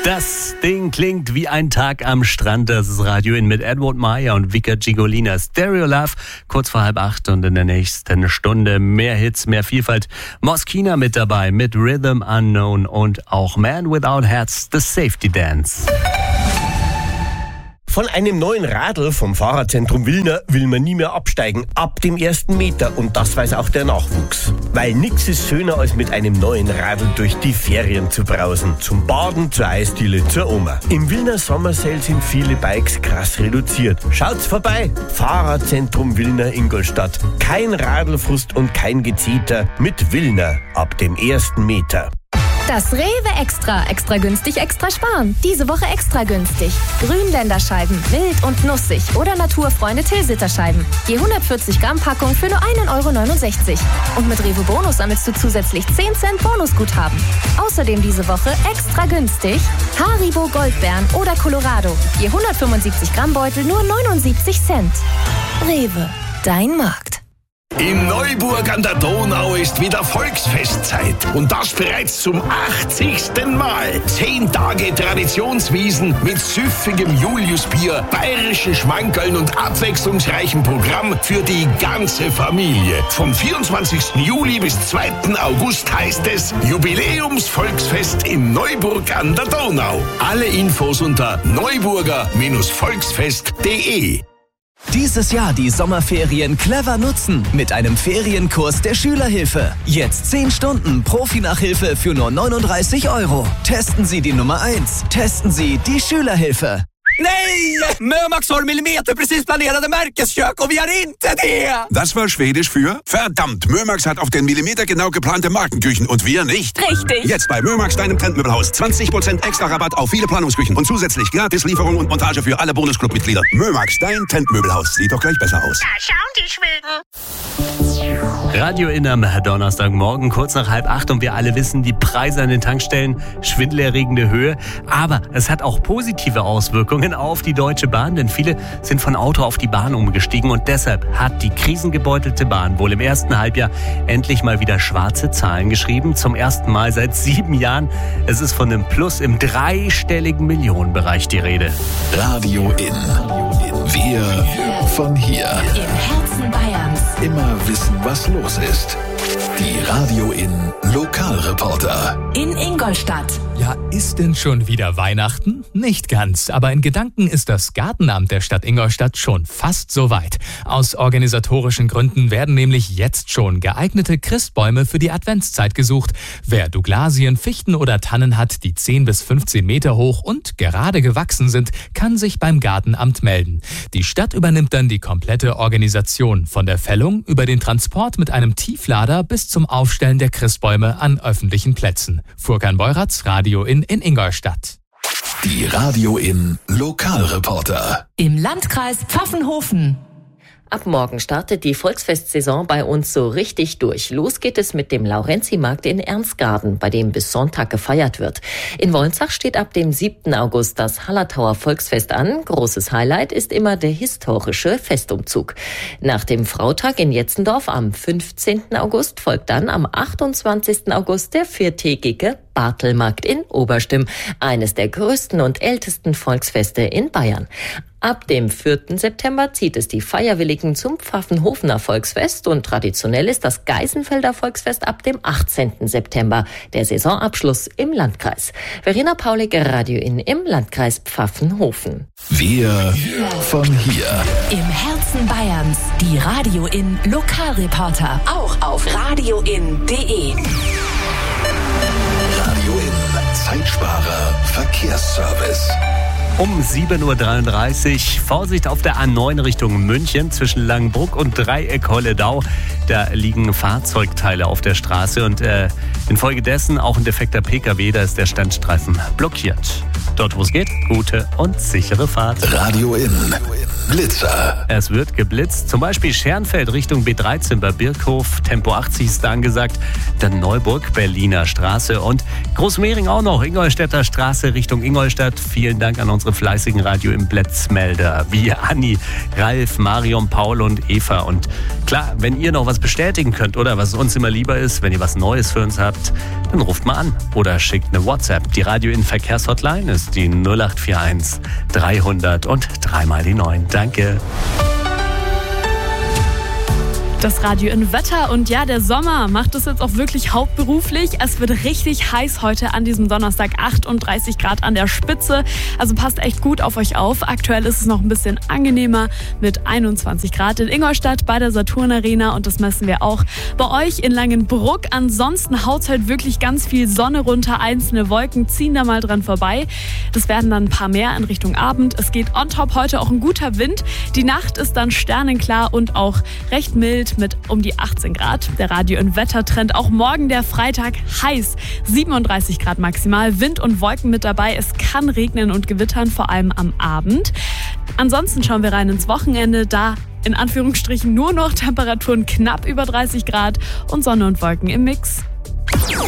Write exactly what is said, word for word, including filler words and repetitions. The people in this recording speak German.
Das Ding klingt wie ein Tag am Strand. Das ist Radio In mit Edward Meyer und Vika Gigolina. Stereo Love, kurz vor halb acht und in der nächsten Stunde mehr Hits, mehr Vielfalt. Moskina mit dabei mit Rhythm Unknown und auch Man Without Herz, The Safety Dance. Von einem neuen Radl vom Fahrradzentrum Wilna will man nie mehr absteigen, ab dem ersten Meter. Und das weiß auch der Nachwuchs. Weil nix ist schöner, als mit einem neuen Radl durch die Ferien zu brausen. Zum Baden, zur Eisdiele, zur Oma. Im Wilna Sommersale sind viele Bikes krass reduziert. Schaut's vorbei! Fahrradzentrum Wilna Ingolstadt. Kein Radlfrust und kein Gezeter mit Wilna ab dem ersten Meter. Das Rewe Extra. Extra günstig, extra sparen. Diese Woche extra günstig. Grünländerscheiben, wild und nussig oder Naturfreunde Tilsiterscheiben. Je hundertvierzig Gramm Packung für nur ein Euro neunundsechzig. Und mit Rewe Bonus sammelst du zusätzlich zehn Cent Bonusguthaben. Außerdem diese Woche extra günstig Haribo Goldbeeren oder Colorado. Je hundertfünfundsiebzig Gramm Beutel nur neunundsiebzig Cent. Rewe, dein Markt. In Neuburg an der Donau ist wieder Volksfestzeit und das bereits zum achtzigsten Mal. Zehn Tage Traditionswiesen mit süffigem Juliusbier, bayerischen Schmankerln und abwechslungsreichem Programm für die ganze Familie. Vom vierundzwanzigsten Juli bis zweiten August heißt es Jubiläumsvolksfest in Neuburg an der Donau. Alle Infos unter neuburger Volksfest punkt de. Dieses Jahr die Sommerferien clever nutzen mit einem Ferienkurs der Schülerhilfe. Jetzt zehn Stunden Profi-Nachhilfe für nur neununddreißig Euro. Testen Sie die Nummer eins. Testen Sie die Schülerhilfe. Nej! Mömax har millimeterprecis planerade märkeskök och vi har inte det! Das war Schwedisch für verdammt. Mömax hat auf den Millimeter genau geplante Markenküchen und wir nicht. Richtig. Jetzt bei Mömax, deinem Trendmöbelhaus. zwanzig Prozent extra Rabatt auf viele Planungsküchen und zusätzlich gratis Lieferung und Montage für alle Bonusclub-Mitglieder. Mömax, dein Trendmöbelhaus. Sieht doch gleich besser aus. Da schauen die Schweden. Radio In am Donnerstagmorgen, kurz nach halb acht und wir alle wissen, die Preise an den Tankstellen, schwindelerregende Höhe. Aber es hat auch positive Auswirkungen auf die Deutsche Bahn, denn viele sind von Auto auf die Bahn umgestiegen und deshalb hat die krisengebeutelte Bahn wohl im ersten Halbjahr endlich mal wieder schwarze Zahlen geschrieben. Zum ersten Mal seit sieben Jahren. Es ist von einem Plus im dreistelligen Millionenbereich die Rede. Radio In. Wir von hier. Im Herzen Bayerns. Immer wissen, was los ist. Die Radio In Lokalreporter. In Ingolstadt. Ja, ist denn schon wieder Weihnachten? Nicht ganz, aber in Gedanken ist das Gartenamt der Stadt Ingolstadt schon fast so weit. Aus organisatorischen Gründen werden nämlich jetzt schon geeignete Christbäume für die Adventszeit gesucht. Wer Douglasien, Fichten oder Tannen hat, die zehn bis fünfzehn Meter hoch und gerade gewachsen sind, kann sich beim Gartenamt melden. Die Stadt übernimmt dann die komplette Organisation, von der Fällung über den Transport mit einem Tieflader bis zum Aufstellen der Christbäume an öffentlichen Plätzen. Furkan Beuratz, Radio In in Ingolstadt. Die Radio In Lokalreporter. Im Landkreis Pfaffenhofen. Ab morgen startet die Volksfestsaison bei uns so richtig durch. Los geht es mit dem Laurenzi-Markt in Ernstgarten, bei dem bis Sonntag gefeiert wird. In Wolnzach steht ab dem siebten August das Hallertauer Volksfest an. Großes Highlight ist immer der historische Festumzug. Nach dem Frautag in Jetzendorf am fünfzehnten August folgt dann am achtundzwanzigsten August der viertägige Bartelmarkt in Oberstimm, eines der größten und ältesten Volksfeste in Bayern. Ab dem vierten September zieht es die Feierwilligen zum Pfaffenhofener Volksfest und traditionell ist das Geisenfelder Volksfest ab dem achtzehnten September, der Saisonabschluss im Landkreis. Verena Paulik, Radio In im Landkreis Pfaffenhofen. Wir von hier. Im Herzen Bayerns, die Radio In Lokalreporter, auch auf radioin punkt de. Radio In Zeitsparer Verkehrsservice. Um sieben Uhr dreiunddreißig, Vorsicht auf der A neun Richtung München zwischen Langenbruck und Dreieck-Holledau. Da liegen Fahrzeugteile auf der Straße und äh, infolgedessen auch ein defekter P K W, da ist der Standstreifen blockiert. Dort, wo es geht, gute und sichere Fahrt. Radio In Blitzer. Es wird geblitzt, zum Beispiel Schernfeld Richtung B dreizehn bei Birkhof, Tempo achtzig ist da angesagt, dann Neuburg, Berliner Straße und Großmehring auch noch, Ingolstädter Straße Richtung Ingolstadt. Vielen Dank an unsere fleißigen Radio im Blitzmelder wie Anni, Ralf, Marion, Paul und Eva. Und klar, wenn ihr noch was bestätigen könnt oder was uns immer lieber ist, wenn ihr was Neues für uns habt, dann ruft mal an oder schickt eine WhatsApp. Die Radio in Verkehrshotline ist die null acht vier eins dreihundert und dreimal die neun. Danke. Das Radio in Wetter und ja, der Sommer macht es jetzt auch wirklich hauptberuflich. Es wird richtig heiß heute an diesem Donnerstag, achtunddreißig Grad an der Spitze. Also passt echt gut auf euch auf. Aktuell ist es noch ein bisschen angenehmer mit einundzwanzig Grad in Ingolstadt bei der Saturn Arena und das messen wir auch bei euch in Langenbruck. Ansonsten haut halt wirklich ganz viel Sonne runter. Einzelne Wolken ziehen da mal dran vorbei. Das werden dann ein paar mehr in Richtung Abend. Es geht on top heute auch ein guter Wind. Die Nacht ist dann sternenklar und auch recht mild mit um die achtzehn Grad. Der Radio- und Wettertrend. Auch morgen der Freitag heiß. siebenunddreißig Grad maximal. Wind und Wolken mit dabei. Es kann regnen und gewittern, vor allem am Abend. Ansonsten schauen wir rein ins Wochenende. Da in Anführungsstrichen nur noch Temperaturen knapp über dreißig Grad und Sonne und Wolken im Mix.